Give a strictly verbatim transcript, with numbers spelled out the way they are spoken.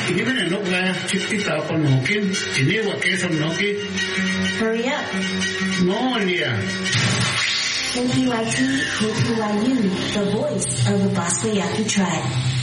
Ini mana nok lah, cipti apa nokin? Ini wakil nokin. Hurry up. No, Leah. K P Y T, K P Y U, the voice of the Bosco Yaki tribe.